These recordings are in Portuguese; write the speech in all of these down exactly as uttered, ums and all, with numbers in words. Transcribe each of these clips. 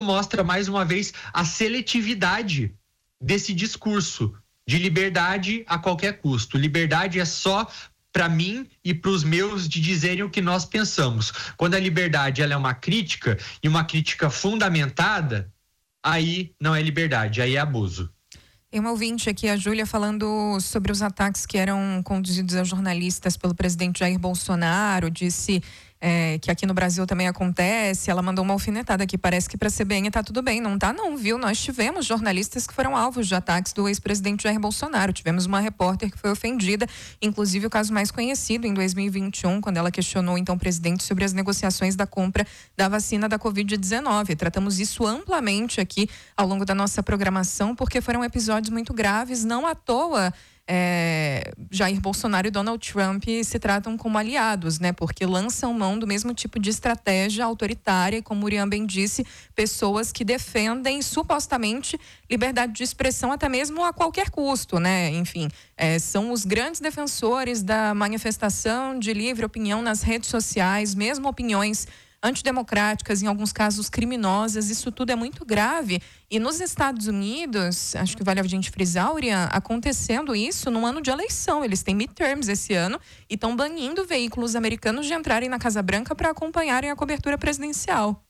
mostra mais uma vez a seletividade desse discurso de liberdade a qualquer custo. Liberdade é só para mim e para os meus de dizerem o que nós pensamos. Quando a liberdade ela é uma crítica e uma crítica fundamentada, aí não é liberdade, aí é abuso. Tem uma ouvinte aqui, a Júlia, falando sobre os ataques que eram conduzidos a jornalistas pelo presidente Jair Bolsonaro, disse é, que aqui no Brasil também acontece. Ela mandou uma alfinetada aqui, parece que para a C B N tá tudo bem. Não tá não, viu? Nós tivemos jornalistas que foram alvos de ataques do ex-presidente Jair Bolsonaro. Tivemos uma repórter que foi ofendida, inclusive o caso mais conhecido em dois mil e vinte e um, quando ela questionou então o presidente sobre as negociações da compra da vacina da covid dezenove. Tratamos isso amplamente aqui ao longo da nossa programação, porque foram episódios muito graves, não à toa. É, Jair Bolsonaro e Donald Trump se tratam como aliados, né? Porque lançam mão do mesmo tipo de estratégia autoritária e, como o Urian bem disse, pessoas que defendem supostamente liberdade de expressão até mesmo a qualquer custo, né? Enfim, é, são os grandes defensores da manifestação de livre opinião nas redes sociais, mesmo opiniões antidemocráticas, em alguns casos criminosas. Isso tudo é muito grave. E nos Estados Unidos, acho que vale a gente frisar, Urian, acontecendo isso num ano de eleição. Eles têm midterms esse ano e estão banindo veículos americanos de entrarem na Casa Branca para acompanharem a cobertura presidencial.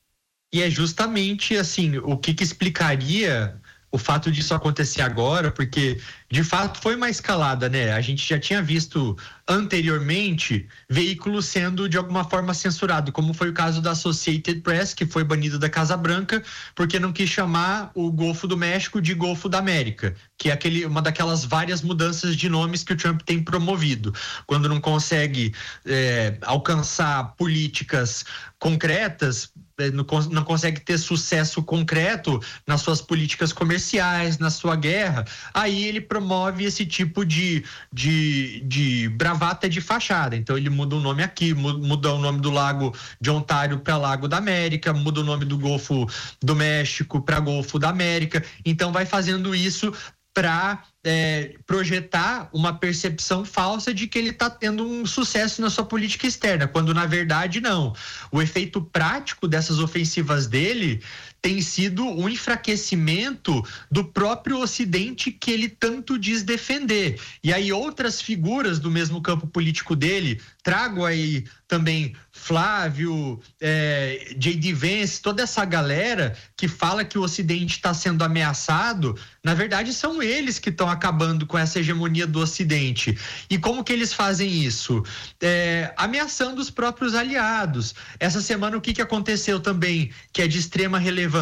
E é justamente assim, o que, que explicaria o fato disso acontecer agora, porque de fato foi uma escalada, né? A gente já tinha visto anteriormente veículos sendo de alguma forma censurado, como foi o caso da Associated Press, que foi banido da Casa Branca porque não quis chamar o Golfo do México de Golfo da América, que é aquele, uma daquelas várias mudanças de nomes que o Trump tem promovido. Quando não consegue é, alcançar políticas concretas, não, não consegue ter sucesso concreto nas suas políticas comerciais, na sua guerra, aí ele promove esse tipo de, de, de bravata de fachada. Então ele muda o nome aqui, muda o nome do Lago de Ontário para Lago da América, muda o nome do Golfo do México para Golfo da América. Então vai fazendo isso para é, projetar uma percepção falsa de que ele está tendo um sucesso na sua política externa, quando na verdade não. O efeito prático dessas ofensivas dele tem sido um enfraquecimento do próprio Ocidente que ele tanto diz defender. E aí outras figuras do mesmo campo político dele, trago aí também Flávio, é, J D Vance, toda essa galera que fala que o Ocidente está sendo ameaçado, na verdade são eles que estão acabando com essa hegemonia do Ocidente. E como que eles fazem isso? É, ameaçando os próprios aliados. Essa semana o que, que aconteceu também, que é de extrema relevância?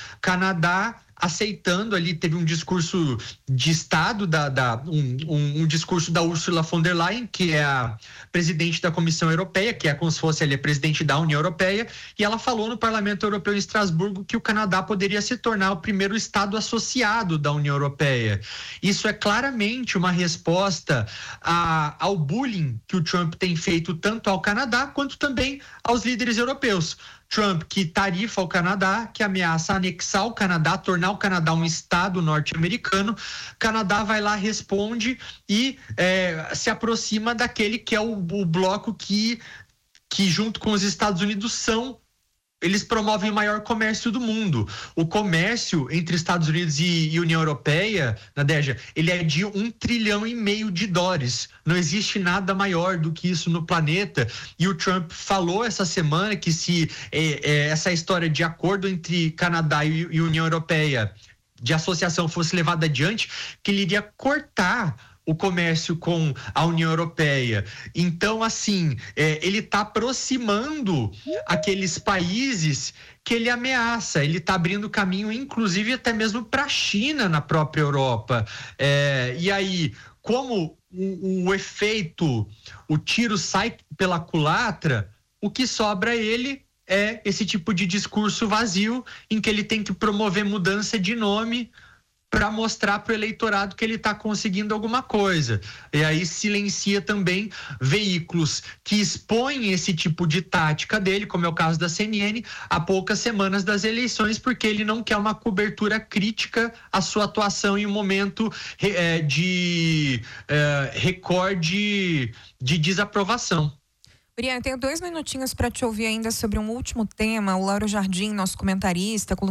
Canadá aceitando ali, teve um discurso de Estado, da, da, um, um, um discurso da Ursula von der Leyen, que é a presidente da Comissão Europeia, que é como se fosse ali a presidente da União Europeia, e ela falou no Parlamento Europeu em Estrasburgo que o Canadá poderia se tornar o primeiro Estado associado da União Europeia. Isso é claramente uma resposta a, ao bullying que o Trump tem feito tanto ao Canadá quanto também aos líderes europeus. Trump que tarifa o Canadá, que ameaça anexar o Canadá, tornar o Canadá um estado norte-americano. Canadá vai lá, responde e é, se aproxima daquele que é o, o bloco que, que junto com os Estados Unidos são eles promovem o maior comércio do mundo. O comércio entre Estados Unidos e, e União Europeia, Nadeja, ele é de um trilhão e meio de dólares. Não existe nada maior do que isso no planeta. E o Trump falou essa semana que se é, é, essa história de acordo entre Canadá e, e União Europeia de associação fosse levada adiante, que ele iria cortar o comércio com a União Europeia. Então, assim, é, ele está aproximando aqueles países que ele ameaça. Ele está abrindo caminho, inclusive, até mesmo para a China na própria Europa. É, e aí, como o, o efeito, o tiro sai pela culatra, o que sobra a ele é esse tipo de discurso vazio em que ele tem que promover mudança de nome para mostrar para o eleitorado que ele está conseguindo alguma coisa. E aí silencia também veículos que expõem esse tipo de tática dele, como é o caso da C N N, há poucas semanas das eleições, porque ele não quer uma cobertura crítica à sua atuação em um momento é, de é, recorde de desaprovação. Brian, tenho dois minutinhos para te ouvir ainda sobre um último tema. O Lauro Jardim, nosso comentarista,